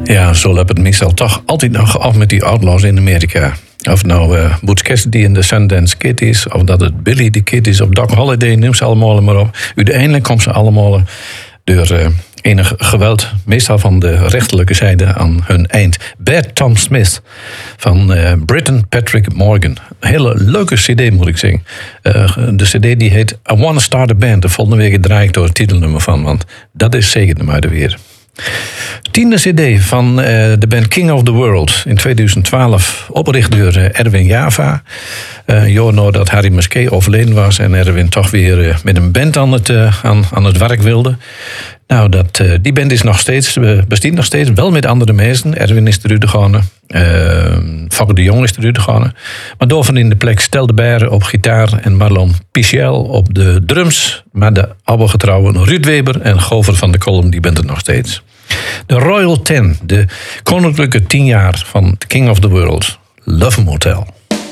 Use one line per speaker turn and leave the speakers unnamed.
Ja, zo heb het meestal toch altijd nog af met die outlaws in Amerika. Of nou Butch Cassidy en de Sundance Kid is, of dat het Billy the Kid is, of Doc Holliday, neem ze allemaal maar op. Uiteindelijk komt ze allemaal door enig geweld, meestal van de rechterlijke zijde, aan hun eind. Bad Tom Smith van Britton Patrick Morgan. Een hele leuke cd, moet ik zeggen. De cd die heet I Wanna Start a Band. De volgende week draai ik door het titelnummer van, want dat is zeker de muide weer. 10e cd van de band King of the World in 2012, opgericht door Erwin Java. Jaar dat Harry Musquet overleden was en Erwin toch weer met een band aan het werk wilde. Nou, die band is nog steeds, bestaat nog steeds, wel met andere mensen. Erwin is eruit gegaan, Fokke de Jong is eruit gegaan. Maar doorvan in de plek Stel de Beren op gitaar en Marlon Pichel op de drums. Maar de abbegetrouwen Ruud Weber en Gover van de Kolm, die bent er nog steeds. De Royal 10, de koninklijke 10 jaar van King of the World, Love Motel.